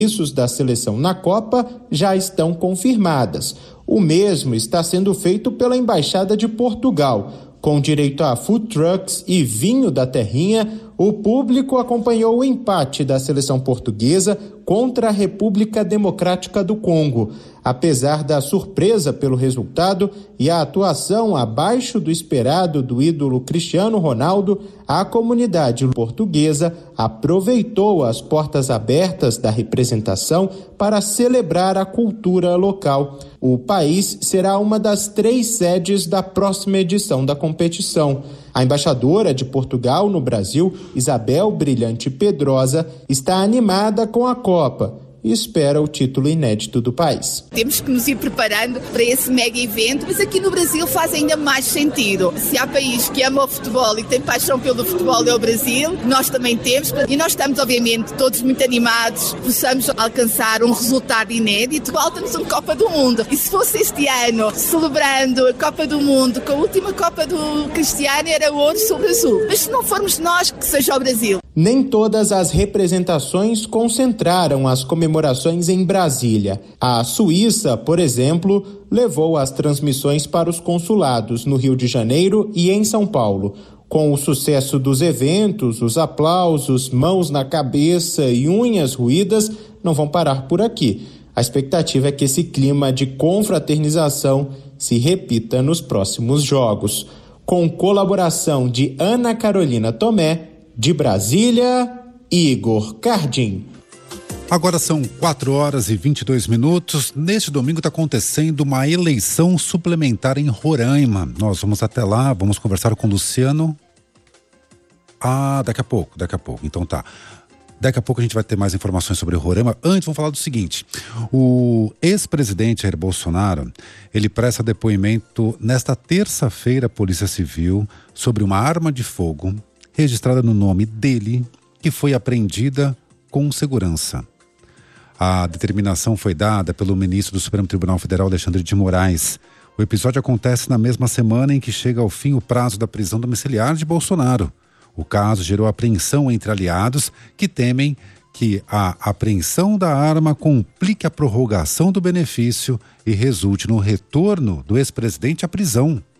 compromissos da seleção na Copa já estão confirmadas. O mesmo está sendo feito pela Embaixada de Portugal. Com direito a food trucks e vinho da terrinha, o público acompanhou o empate da seleção portuguesa contra a República Democrática do Congo. Apesar da surpresa pelo resultado e a atuação abaixo do esperado do ídolo Cristiano Ronaldo, a comunidade portuguesa aproveitou as portas abertas da representação para celebrar a cultura local. O país será uma das 3 sedes da próxima edição da competição. A embaixadora de Portugal no Brasil, Isabel Brilhante Pedrosa, está animada com a Copa e espera o título inédito do país. Temos que nos ir preparando para esse mega evento, mas aqui no Brasil faz ainda mais sentido. Se há país que ama o futebol e tem paixão pelo futebol é o Brasil, nós também temos, e nós estamos obviamente todos muito animados, possamos alcançar um resultado inédito. Falta-nos uma Copa do Mundo, e se fosse este ano, celebrando a Copa do Mundo, com a última Copa do Cristiano era ouro sobre azul, mas se não formos nós, que seja o Brasil. Nem todas as representações concentraram as comemorações em Brasília. A Suíça, por exemplo, levou as transmissões para os consulados no Rio de Janeiro e em São Paulo. Com o sucesso dos eventos, os aplausos, mãos na cabeça e unhas roídas não vão parar por aqui. A expectativa é que esse clima de confraternização se repita nos próximos jogos. Com colaboração de Ana Carolina Tomé, de Brasília, Igor Cardim. Agora são 4h22. Neste domingo está acontecendo uma eleição suplementar em Roraima. Nós vamos até lá, vamos conversar com o Luciano. Daqui a pouco. Então tá. Daqui a pouco a gente vai ter mais informações sobre Roraima. Antes, vamos falar do seguinte. O ex-presidente Jair Bolsonaro, ele presta depoimento nesta terça-feira à Polícia Civil sobre uma arma de fogo registrada no nome dele, que foi apreendida com segurança. A determinação foi dada pelo ministro do Supremo Tribunal Federal, Alexandre de Moraes. O episódio acontece na mesma semana em que chega ao fim o prazo da prisão domiciliar de Bolsonaro. O caso gerou apreensão entre aliados que temem que a apreensão da arma complique a prorrogação do benefício e resulte no retorno do ex-presidente à prisão.